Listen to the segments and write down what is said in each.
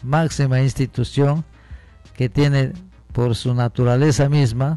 máxima institución que tiene por su naturaleza misma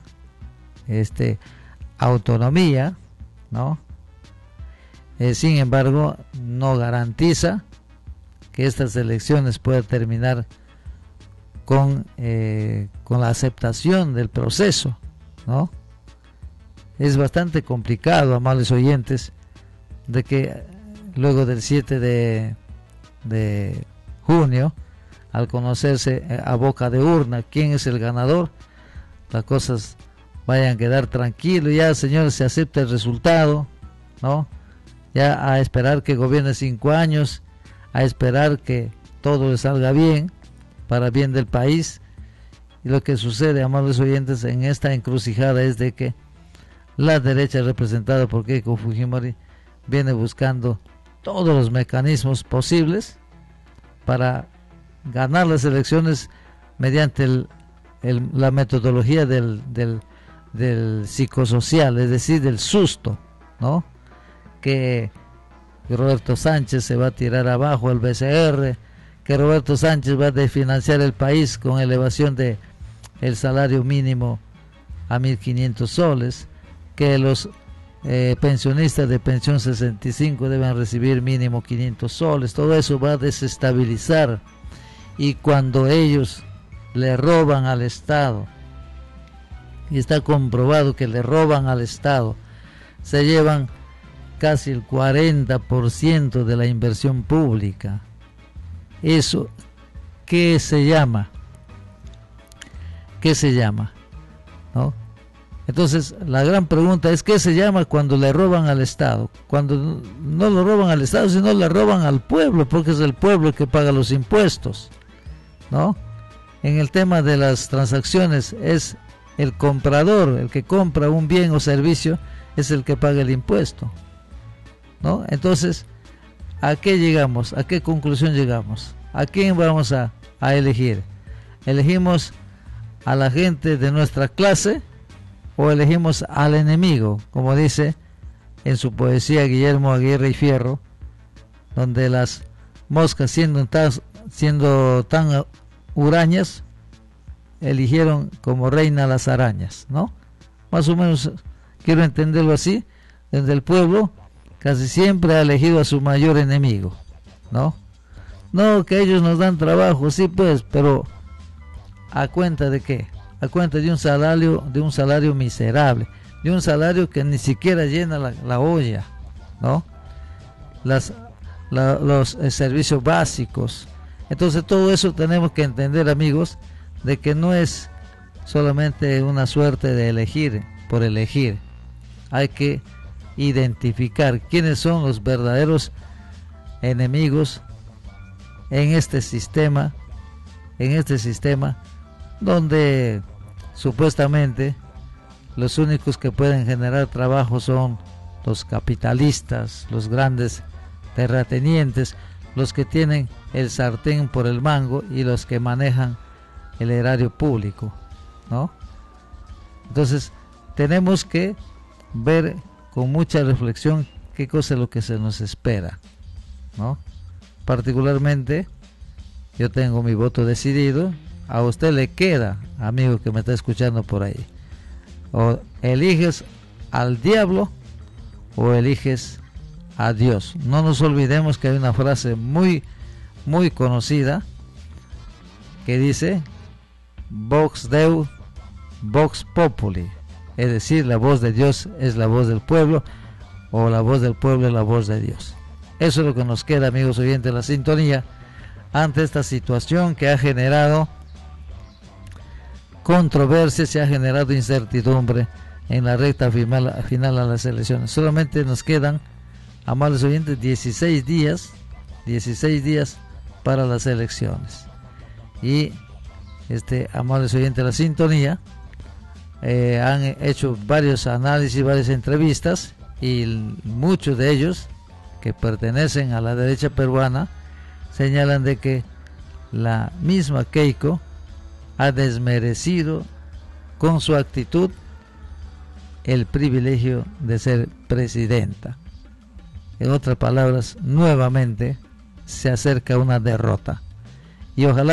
autonomía, ¿no? Sin embargo, no garantiza que estas elecciones puedan terminar con la aceptación del proceso, ¿no? Es bastante complicado, amables oyentes, de que luego del 7 de junio, al conocerse a boca de urna quién es el ganador, las cosas vayan a quedar tranquilos. Ya, señores, se acepta el resultado, ¿no? Ya a esperar que gobierne 5 años, a esperar que todo le salga bien, para bien del país. Y lo que sucede, amables oyentes, en esta encrucijada es de que la derecha representada por Keiko Fujimori viene buscando todos los mecanismos posibles para ganar las elecciones mediante la metodología del psicosocial, es decir, del susto, ¿no? Que Roberto Sánchez se va a tirar abajo el BCR, que Roberto Sánchez va a desfinanciar el país con elevación de el salario mínimo a 1.500 soles, que los pensionistas de pensión 65 deben recibir mínimo 500 soles. Todo eso va a desestabilizar, y cuando ellos le roban al Estado, y está comprobado que le roban al Estado, se llevan casi el 40% de la inversión pública. Eso, ¿qué se llama? ¿Qué se llama? ¿No? Entonces, la gran pregunta es, ¿qué se llama cuando le roban al Estado? Cuando no lo roban al Estado, sino le roban al pueblo, porque es el pueblo el que paga los impuestos, ¿no? En el tema de las transacciones, es el comprador, el que compra un bien o servicio, es el que paga el impuesto, ¿no? Entonces, ¿a qué llegamos? ¿A qué conclusión llegamos? ¿A quién vamos a elegir? ¿Elegimos a la gente de nuestra clase o elegimos al enemigo? Como dice en su poesía Guillermo Aguirre y Fierro, donde las moscas siendo tan hurañas, eligieron como reina las arañas, ¿no? Más o menos quiero entenderlo así, desde el pueblo casi siempre ha elegido a su mayor enemigo, ¿no? No, que ellos nos dan trabajo, sí pues, pero ¿a cuenta de qué? A cuenta de un salario miserable, de un salario que ni siquiera llena la olla, ¿no? Los servicios básicos. Entonces todo eso tenemos que entender, amigos, de que no es solamente una suerte de elegir por elegir. Hay que identificar quiénes son los verdaderos enemigos en este sistema donde supuestamente los únicos que pueden generar trabajo son los capitalistas, los grandes terratenientes, los que tienen el sartén por el mango y los que manejan el erario público, ¿no? Entonces tenemos que ver con mucha reflexión qué cosa es lo que se nos espera, ¿no? Particularmente yo tengo mi voto decidido. A usted le queda, amigo que me está escuchando por ahí, o eliges al diablo o eliges a Dios. No nos olvidemos que hay una frase muy conocida que dice Vox Dei, Vox Populi, es decir, la voz de Dios es la voz del pueblo, o la voz del pueblo es la voz de Dios. Eso es lo que nos queda, amigos oyentes, la sintonía ante esta situación que ha generado controversia, se ha generado incertidumbre en la recta final a las elecciones. Solamente nos quedan, amables oyentes, 16 días para las elecciones. Y amables oyentes de la sintonía, han hecho varios análisis, varias entrevistas, y muchos de ellos que pertenecen a la derecha peruana señalan de que la misma Keiko ha desmerecido con su actitud el privilegio de ser presidenta. En otras palabras, nuevamente se acerca una derrota, y ojalá